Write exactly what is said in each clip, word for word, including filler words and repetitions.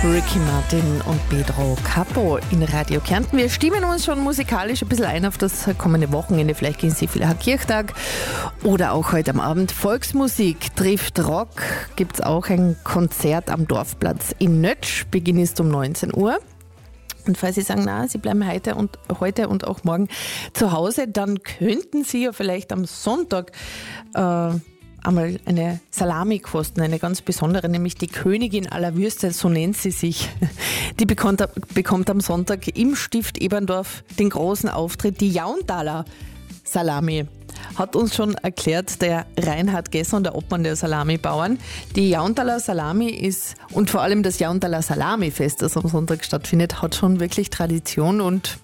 Ricky Martin und Pedro Capo in Radio Kärnten. Wir stimmen uns schon musikalisch ein bisschen ein auf das kommende Wochenende. Vielleicht gehen Sie vielleicht Kirchtag oder auch heute am Abend. Volksmusik trifft Rock. Gibt es auch ein Konzert am Dorfplatz in Nötsch. Beginn ist um neunzehn Uhr. Und falls Sie sagen, na, Sie bleiben heute und, heute und auch morgen zu Hause, dann könnten Sie ja vielleicht am Sonntag äh, einmal eine Salami kosten, eine ganz besondere, nämlich die Königin aller Würste, so nennt sie sich. Die bekommt, bekommt am Sonntag im Stift Eberndorf den großen Auftritt, die Jauntaler Salami. Hat uns schon erklärt der Reinhard Gesson, der Obmann der Salamibauern. Die Jauntaler Salami ist, und vor allem das Jauntaler Salamifest, das am Sonntag stattfindet, hat schon wirklich Tradition und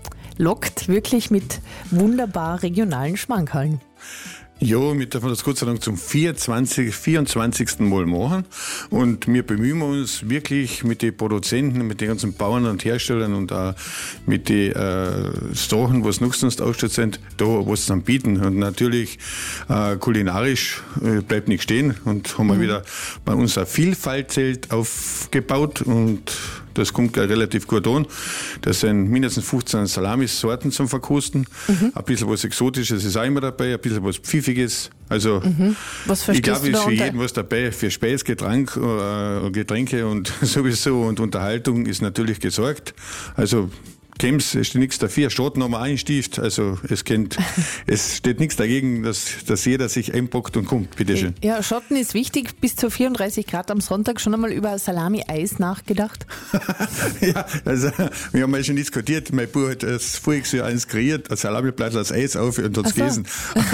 lockt wirklich mit wunderbar regionalen Schmankerln. Ja, wir dürfen das Gott sei Dank zum vierundzwanzigsten vierundzwanzigsten Mal machen. Und wir bemühen uns wirklich mit den Produzenten, mit den ganzen Bauern und Herstellern und auch mit den äh, Sachen, was noch sonst ausgestellt sind, da was zu bieten. Und natürlich äh, kulinarisch äh, bleibt nicht stehen und haben mhm. wir wieder bei uns ein Vielfaltzelt aufgebaut und das kommt gleich relativ gut an. Das sind mindestens fünfzehn Salamisorten zum Verkosten. Mhm. Ein bisschen was Exotisches ist auch immer dabei, ein bisschen was Pfiffiges. Also, mhm. was ich glaube, ist für jeden was dabei. Für Speis, Getränk, äh, Getränke und sowieso und Unterhaltung ist natürlich gesorgt. Also, Kems, es steht nichts dafür, starten haben wir einen Stift, also es, kennt, es steht nichts dagegen, dass, dass jeder sich einpackt und kommt, bitteschön. Ja, Schotten ist wichtig, bis zu vierunddreißig Grad am Sonntag, schon einmal über Salami-Eis nachgedacht? Ja, also wir haben ja schon diskutiert, mein Bruder hat das voriges Jahr eins kreiert, ein Salamiblatt als Eis auf und hat es so. gegessen.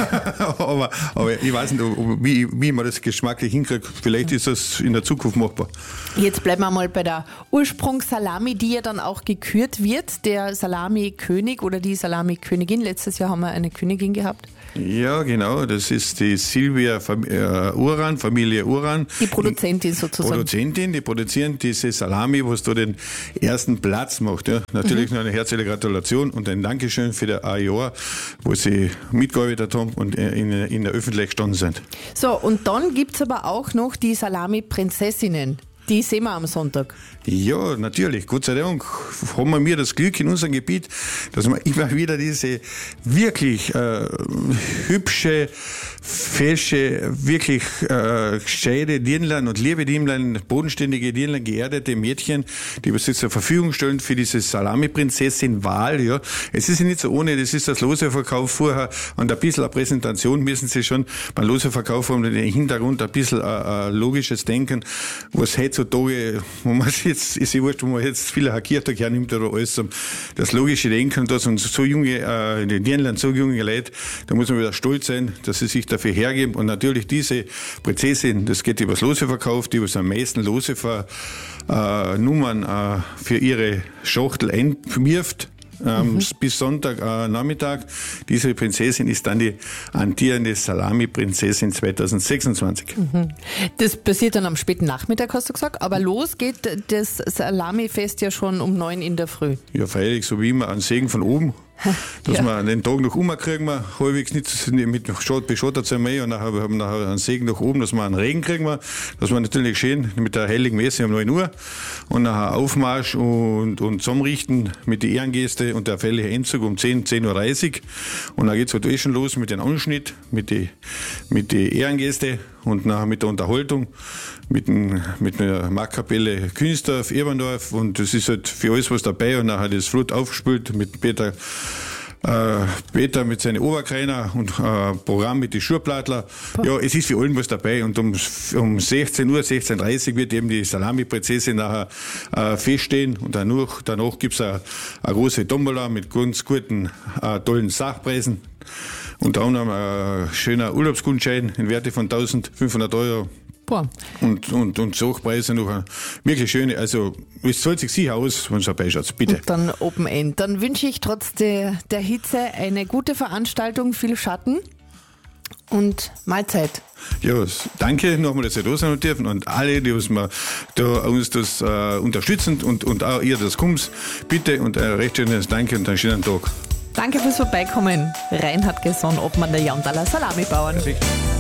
aber, aber ich weiß nicht, wie, wie man das geschmacklich hinkriegt, vielleicht ist das in der Zukunft machbar. Jetzt bleiben wir mal bei der Ursprungssalami, die ja dann auch gekürt wird, der Der Salami-König oder die Salami-Königin. Letztes Jahr haben wir eine Königin gehabt. Ja, genau. Das ist die Silvia Uran, Familie Uran. Die Produzentin sozusagen. Produzentin, die produzieren diese Salami, was da den ersten Platz macht. Ja. Natürlich mhm. noch eine herzliche Gratulation und ein Dankeschön für das ein Jahr, wo sie mitgearbeitet haben und in, in der Öffentlichkeit gestanden sind. So, und dann gibt es aber auch noch die Salami-Prinzessinnen. Die sehen wir am Sonntag. Ja, natürlich. Gott sei Dank haben wir das Glück in unserem Gebiet, dass wir immer wieder diese wirklich äh, hübsche, fesche, wirklich äh, gescheite Dirndlern und liebe Dirndlern, bodenständige Dirndlern, geerdete Mädchen, die wir sich zur Verfügung stellen für diese Salami-Prinzessin-Wahl. Ja. Es ist ja nicht so ohne, das ist das Loseverkauf vorher und ein bisschen eine Präsentation müssen Sie schon beim Loseverkauf haben, den Hintergrund ein bisschen ein, ein logisches Denken, was heutzutage, wo man jetzt, ist ja wurscht, wo man jetzt viele Hakiertag hernimmt oder alles, das logische Denken, dass uns so junge, äh, die Dirndlern, so junge Leute, da muss man wieder stolz sein, dass sie sich dafür hergeben und natürlich diese Prinzessin, das geht über das Loseverkauf, die was am meisten Losever-Nummern äh, für ihre Schachtel einwirft. Ähm, mhm. Bis Sonntag äh, Nachmittag. Diese Prinzessin ist dann die amtierende Salami-Prinzessin zweitausendsechsundzwanzig. Mhm. Das passiert dann am späten Nachmittag, hast du gesagt, aber los geht das Salami-Fest ja schon um neun in der Früh. Ja, freilich, so wie immer, ein Segen von oben. Dass ja. wir den Tag noch umkriegen, wir halbwegs nicht mit beschottert sein mehr und nachher haben wir nachher einen Segen nach oben, dass wir einen Regen kriegen, dass wir natürlich schön mit der heiligen Messe um neun Uhr und nachher Aufmarsch und, und Zusammenrichten mit den Ehrengäste und der feierliche Endzug um zehn, zehn Uhr dreißig und dann geht's halt eh schon los mit dem Anschnitt, mit den mit die Ehrengäste und nachher mit der Unterhaltung, mit, dem, mit der Marktkapelle Künsdorf, Eberndorf und das ist halt für alles was dabei und nachher das Flut aufgespült mit Peter Äh, Peter mit seinen Oberkreiner und äh, Programm mit den Schurplattler. Ja, es ist für allen was dabei und um, um sechzehn Uhr, sechzehn Uhr dreißig wird eben die Salami-Prinzessin nachher äh, feststehen und danach, danach gibt es eine große Tombola mit ganz guten, äh, tollen Sachpreisen. Unter anderem ein schöner Urlaubsgutschein in Werte von eintausendfünfhundert Euro. Boah. Und, und, und Sachpreise noch wirklich schöne, also es zahlt sich sicher aus, wenn es dabei schaut, bitte. Und dann Open End. Dann wünsche ich trotz der, der Hitze eine gute Veranstaltung, viel Schatten und Mahlzeit. Ja, danke nochmal, dass ihr da sein dürfen und alle, die uns, mal da, uns das äh, unterstützen und, und auch ihr das kommt, bitte und ein recht schönes Danke und einen schönen Tag. Danke fürs Vorbeikommen. Reinhard Gesson, Obmann der Jauntaler Salamibauern.